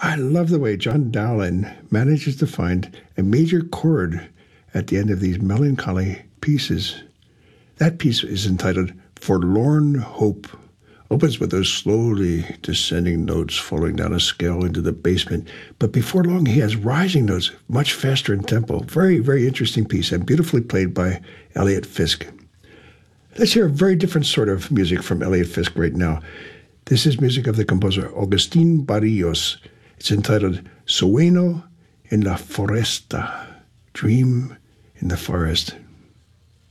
I love the way John Dowland manages to find a major chord at the end of these melancholy pieces. That piece is entitled Forlorn Hope. Opens with those slowly descending notes falling down a scale into the basement. But before long, he has rising notes, much faster in tempo. Very, very interesting piece and beautifully played by Elliot Fisk. Let's hear a very different sort of music from Elliot Fisk right now. This is music of the composer Agustin Barrios. It's entitled Sueño en la Foresta, Dream in the Forest.